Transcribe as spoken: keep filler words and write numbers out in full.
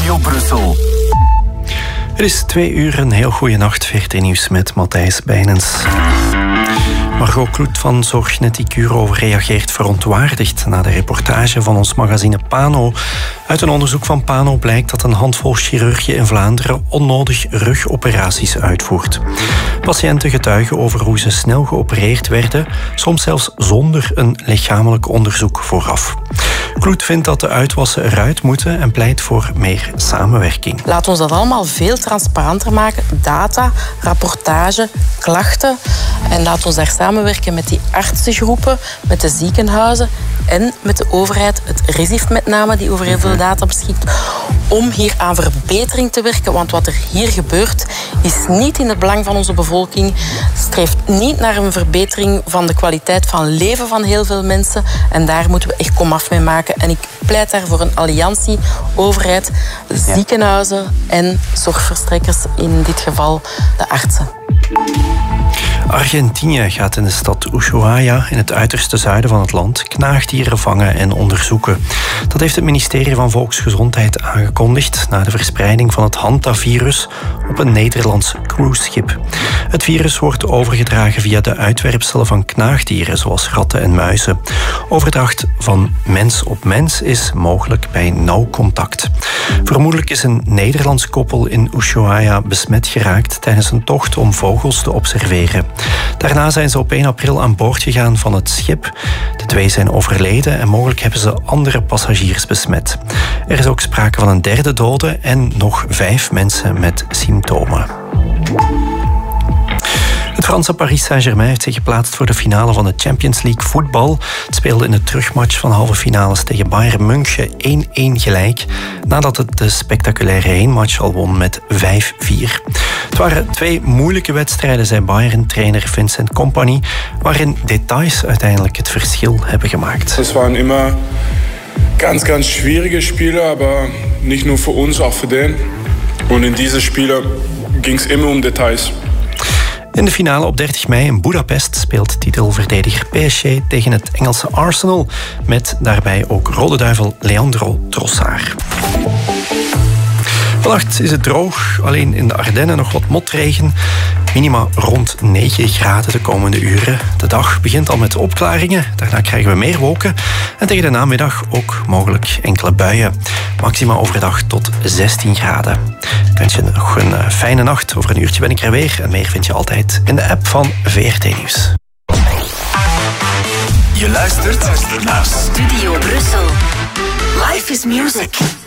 Studio Brussel. Het is twee uur, een heel goede nacht. V R T Nieuws met Matthijs Bijnens. Margot Kloet van Zorgneticuro reageert verontwaardigd na de reportage van ons magazine Pano. Uit een onderzoek van Pano blijkt dat een handvol chirurgen in Vlaanderen onnodig rugoperaties uitvoert. Patiënten getuigen over hoe ze snel geopereerd werden, soms zelfs zonder een lichamelijk onderzoek vooraf. Kloet vindt dat de uitwassen eruit moeten en pleit voor meer samenwerking. Laat ons dat allemaal veel transparanter maken. Data, rapportage, klachten. En laat ons daar samenwerken met die artsengroepen, met de ziekenhuizen en met de overheid, het RISIF met name, die over heel veel data beschikt, om hier aan verbetering te werken. Want wat er hier gebeurt, is niet in het belang van onze bevolking, streeft niet naar een verbetering van de kwaliteit van leven van heel veel mensen. En daar moeten we echt komaf mee maken. En ik pleit daar voor een alliantie, overheid, ziekenhuizen en zorgverstrekkers, in dit geval de artsen. Argentinië gaat in de stad Ushuaia, in het uiterste zuiden van het land, knaagdieren vangen en onderzoeken. Dat heeft het ministerie van Volksgezondheid aangekondigd na de verspreiding van het hantavirus op een Nederlands cruiseschip. Het virus wordt overgedragen via de uitwerpselen van knaagdieren, zoals ratten en muizen. Overdracht van mens op mens is mogelijk bij nauw contact. Vermoedelijk is een Nederlands koppel in Ushuaia besmet geraakt tijdens een tocht om vogels te observeren. Daarna zijn ze op één april aan boord gegaan van het schip. De twee zijn overleden en mogelijk hebben ze andere passagiers besmet. Er is ook sprake van een derde dode en nog vijf mensen met symptomen. Het Franse Paris Saint-Germain heeft zich geplaatst voor de finale van de Champions League voetbal. Het speelde in de terugmatch van halve finales tegen Bayern München één-één gelijk, nadat het de spectaculaire heenmatch al won met vijf vier. Het waren twee moeilijke wedstrijden, zei Bayern-trainer Vincent Kompany, waarin details uiteindelijk het verschil hebben gemaakt. Het waren immer ganz, ganz schwierige Spiele, maar niet nur voor ons, ook voor den. En in deze Spiele ging het immer om details. In de finale op dertig mei in Budapest speelt titelverdediger P S G tegen het Engelse Arsenal, met daarbij ook Rode Duivel Leandro Trossard. Vannacht is het droog, alleen in de Ardennen nog wat motregen. Minima rond negen graden de komende uren. De dag begint al met opklaringen, daarna krijgen we meer wolken. En tegen de namiddag ook mogelijk enkele buien. Maxima overdag tot zestien graden. Ik wens je nog een fijne nacht. Over een uurtje ben ik er weer. En meer vind je altijd in de app van V R T Nieuws. Je luistert naar Studio Brussel. Life is music.